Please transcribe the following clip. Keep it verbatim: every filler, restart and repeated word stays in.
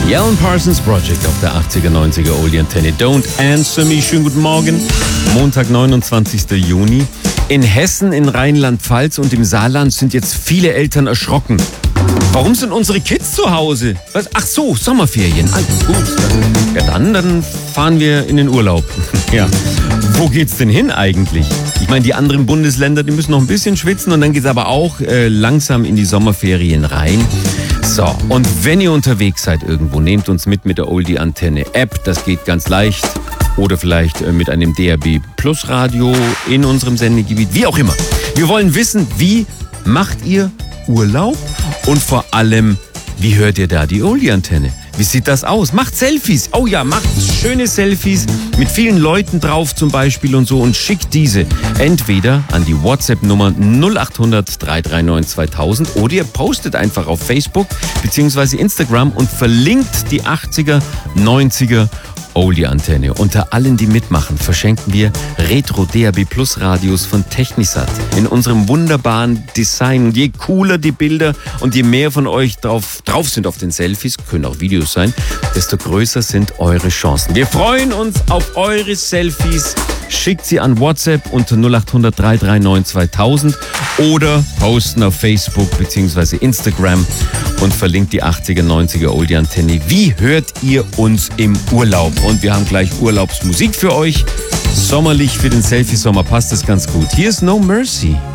The Alan Parsons Project auf der achtziger, neunziger Oldie Antenne. Don't Answer Me. Schönen guten Morgen. Montag, neunundzwanzigster Juni. In Hessen, in Rheinland-Pfalz und im Saarland sind jetzt viele Eltern erschrocken. Warum sind unsere Kids zu Hause? Was? Ach so, Sommerferien. Ah, gut. Ja, dann, dann fahren wir in den Urlaub. Ja. Wo geht's denn hin eigentlich? Ich meine, die anderen Bundesländer, die müssen noch ein bisschen schwitzen und dann geht's aber auch äh, langsam in die Sommerferien rein. So, und wenn ihr unterwegs seid irgendwo, nehmt uns mit mit der Oldie-Antenne-App. Das geht ganz leicht. Oder vielleicht äh, mit einem D A B Plus Radio in unserem Sendegebiet. Wie auch immer. Wir wollen wissen, wie macht ihr Urlaub? Und vor allem, wie hört ihr da die Oldie-Antenne? Wie sieht das aus? Macht Selfies. Oh ja, macht schöne Selfies mit vielen Leuten drauf zum Beispiel und so und schickt diese entweder an die WhatsApp-Nummer null acht hundert, drei drei neun, zweitausend oder ihr postet einfach auf Facebook bzw. Instagram und verlinkt die achtziger, neunziger Oldie-Antenne. Unter allen, die mitmachen, verschenken wir Retro-D A B Plus Radios von Technisat in unserem wunderbaren Design. Und je cooler die Bilder und je mehr von euch drauf, drauf sind auf den Selfies, können auch Videos sein, desto größer sind eure Chancen. Wir freuen uns auf eure Selfies. Schickt sie an WhatsApp unter null acht hundert, drei drei neun, zweitausend oder posten auf Facebook bzw. Instagram und verlinkt die achtziger, neunziger Oldie Antenne. Wie hört ihr uns im Urlaub? Und wir haben gleich Urlaubsmusik für euch. Sommerlich für den Selfie-Sommer passt das ganz gut. Hier ist No Mercy.